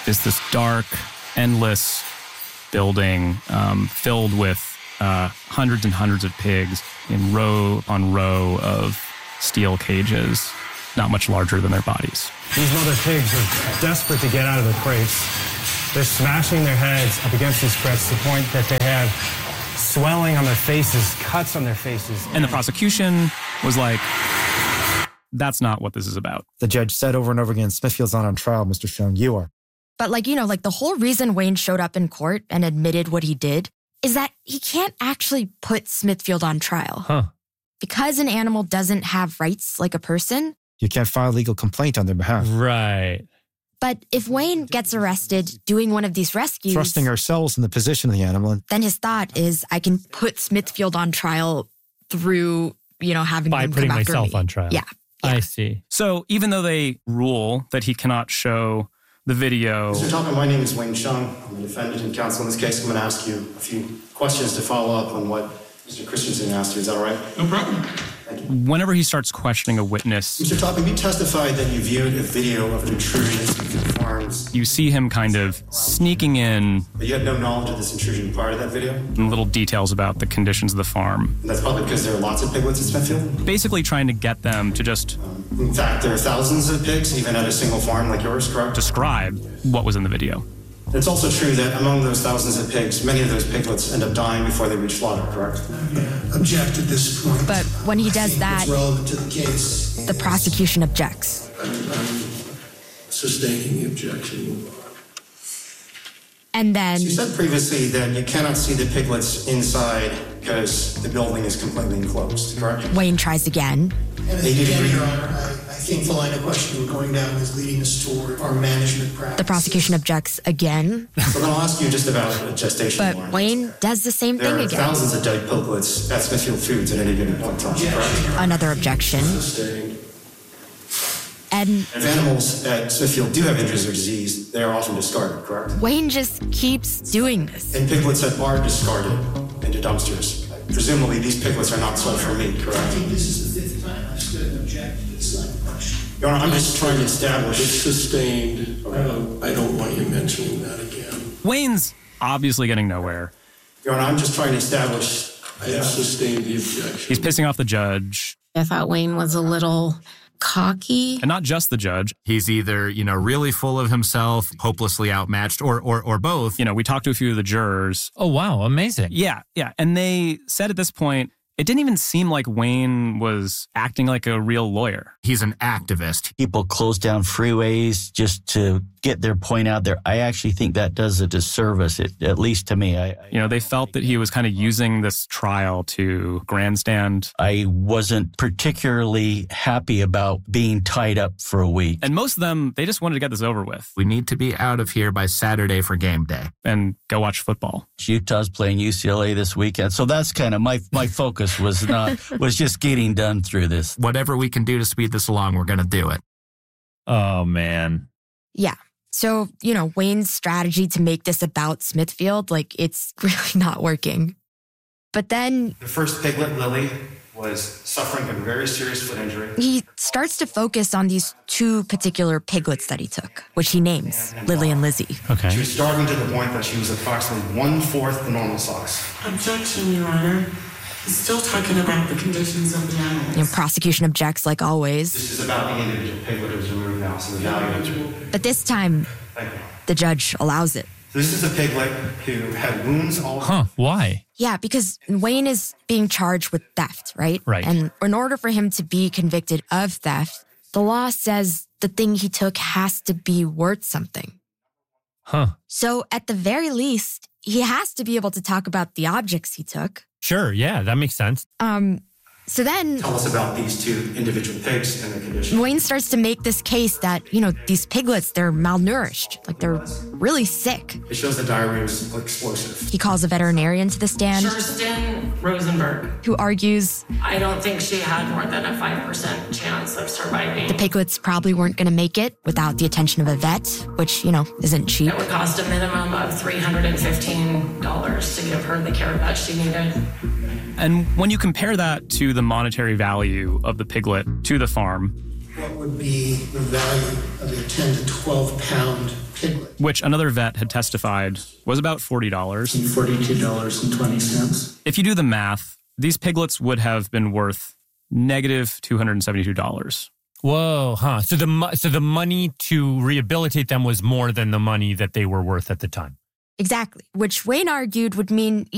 is this dark, endless building filled with hundreds and hundreds of pigs in row on row of steel cages, not much larger than their bodies. These mother pigs are desperate to get out of the crates. They're smashing their heads up against these crates to the point that they have swelling on their faces, cuts on their faces. And the prosecution was like, that's not what this is about. The judge said over and over again, Smithfield's not on trial, Mr. Schoen, you are. But the whole reason Wayne showed up in court and admitted what he did is that he can't actually put Smithfield on trial. Huh. Because an animal doesn't have rights like a person. You can't file a legal complaint on their behalf. Right. But if Wayne gets arrested doing one of these rescues... Thrusting ourselves in the position of the animal. Then his thought is, I can put Smithfield on trial through, having by him putting come after myself me. on trial. Yeah. I see. So even though they rule that he cannot show the video... Mr. Topman, my name is Wayne Chung. I'm the defendant and counsel in this case. I'm going to ask you a few questions to follow up on what Mr. Christensen asked you. Is that all right? No problem. Thank you. Whenever he starts questioning a witness... Mr. Topman, you testified that you viewed a video of an intrusion into the farms. You see him kind of sneaking in... But you had no knowledge of this intrusion prior to that video? And little details about the conditions of the farm. And that's probably because there are lots of piglets in Smithfield? Basically trying to get them to just... In fact, there are thousands of pigs, even at a single farm like yours, correct? Describe what was in the video. It's also true that among those thousands of pigs, many of those piglets end up dying before they reach slaughter, correct? Object at this point. But when he does that, it's relevant to the case. The prosecution objects. I'm sustaining the objection. And then... You said previously that you cannot see the piglets inside because the building is completely enclosed, correct? Wayne tries again. And again, Your Honor, I think the line of questioning we're going down is leading us toward our management practice. The prosecution objects again. So then I'll ask you just about gestation. But Wayne does the same thing again. There are thousands of dead piglets at Smithfield Foods at any given point in time, correct? Another objection. And if animals at Smithfield do have injuries or disease, they are often discarded, correct? Wayne just keeps doing this. And piglets that are discarded into dumpsters. Presumably, these piglets are not sold for meat, correct? I think this is the fifth time I've stood and objected to this line of question. Your Honor, I'm just trying to establish... It's sustained. I don't want you mentioning that again. Wayne's obviously getting nowhere. Your Honor, I'm just trying to establish... I have sustained the objection. He's pissing off the judge. I thought Wayne was a little cocky. And not just the judge. He's either, really full of himself, hopelessly outmatched, or both. We talked to a few of the jurors. Oh, wow. Amazing. Yeah. And they said at this point, it didn't even seem like Wayne was acting like a real lawyer. He's an activist. People close down freeways just to get their point out there. I actually think that does a disservice, at least to me. They felt that he was kind of using this trial to grandstand. I wasn't particularly happy about being tied up for a week. And most of them, they just wanted to get this over with. We need to be out of here by Saturday for game day. And go watch football. Utah's playing UCLA this weekend. So that's kind of my focus was just getting done through this. Whatever we can do to speed this along, we're going to do it. Oh, man. Yeah. So, Wayne's strategy to make this about Smithfield, it's really not working. But then... The first piglet, Lily, was suffering from very serious foot injury. He starts to focus on these two particular piglets that he took, which he names Lily and Lizzie. Okay. She was starving to the point that she was approximately 1/4 the normal size. Objection, Your Honor. He's still talking about the conditions of the animals. Prosecution objects like always. This is about the individual piglet who was removed now, so the value of it. But this time, the judge allows it. This is a piglet who had wounds all over. Huh, why? Yeah, because Wayne is being charged with theft, right? Right. And in order for him to be convicted of theft, the law says the thing he took has to be worth something. Huh. So at the very least, he has to be able to talk about the objects he took. Sure, yeah, that makes sense. So then... Tell us about these two individual pigs and their condition. Wayne starts to make this case that, these piglets, they're malnourished. They're really sick. It shows the diarrhea was explosive. He calls a veterinarian to the stand. Kirsten Rosenberg. Who argues... I don't think she had more than a 5% chance of surviving. The piglets probably weren't going to make it without the attention of a vet, which, isn't cheap. It would cost a minimum of $315 to give her the care that she needed. And when you compare that to the monetary value of the piglet to the farm... What would be the value of a 10 to 12 pound piglet. which another vet had testified was about $40. $42.20. If you do the math, these piglets would have been worth negative $272. Whoa, huh? So the money to rehabilitate them was more than the money that they were worth at the time. Exactly, which Wayne argued would mean